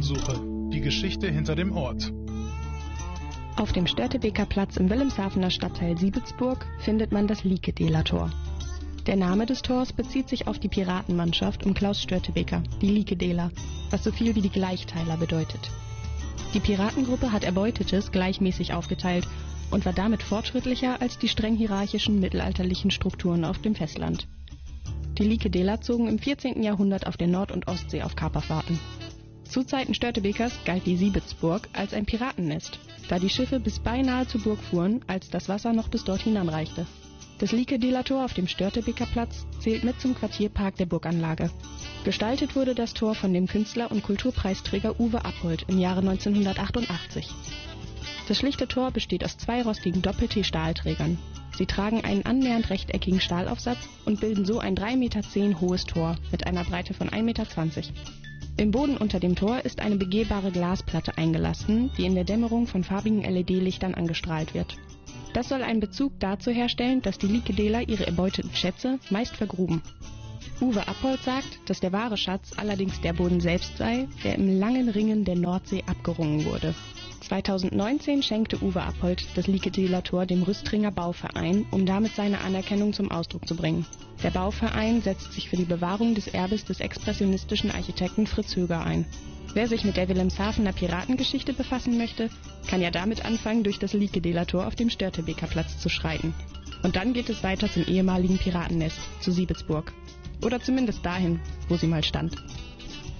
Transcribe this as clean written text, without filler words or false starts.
Spurensuche. Die Geschichte hinter dem Ort. Auf dem Störtebeker Platz im Wilhelmshavener Stadtteil Siebelsburg findet man das Liikedeler-Tor. Der Name des Tors bezieht sich auf die Piratenmannschaft um Klaus Störtebeker, die Liikedeler, was so viel wie die Gleichteiler bedeutet. Die Piratengruppe hat Erbeutetes gleichmäßig aufgeteilt und war damit fortschrittlicher als die streng hierarchischen mittelalterlichen Strukturen auf dem Festland. Die Liikedeler zogen im 14. Jahrhundert auf der Nord- und Ostsee auf Kaperfahrten. Zu Zeiten Störtebekers galt die Siebelsburg als ein Piratennest, da die Schiffe bis beinahe zur Burg fuhren, als das Wasser noch bis dort hinanreichte. Das Liikedeler Tor auf dem Störtebeker Platz zählt mit zum Quartierpark der Burganlage. Gestaltet wurde das Tor von dem Künstler und Kulturpreisträger Uwe Appold im Jahre 1988. Das schlichte Tor besteht aus 2 rostigen Doppel-T-Stahlträgern. Sie tragen einen annähernd rechteckigen Stahlaufsatz und bilden so ein 3,10 Meter hohes Tor mit einer Breite von 1,20 Meter. Im Boden unter dem Tor ist eine begehbare Glasplatte eingelassen, die in der Dämmerung von farbigen LED-Lichtern angestrahlt wird. Das soll einen Bezug dazu herstellen, dass die Liikedeler ihre erbeuteten Schätze meist vergruben. Uwe Appold sagt, dass der wahre Schatz allerdings der Boden selbst sei, der im langen Ringen der Nordsee abgerungen wurde. 2019 schenkte Uwe Appold das Liikedeler Tor dem Rüstringer Bauverein, um damit seine Anerkennung zum Ausdruck zu bringen. Der Bauverein setzt sich für die Bewahrung des Erbes des expressionistischen Architekten Fritz Höger ein. Wer sich mit der Wilhelmshavener Piratengeschichte befassen möchte, kann ja damit anfangen, durch das Liikedeler Tor auf dem Störtebeker Platz zu schreiten. Und dann geht es weiter zum ehemaligen Piratennest, zu Siebelsburg. Oder zumindest dahin, wo sie mal stand.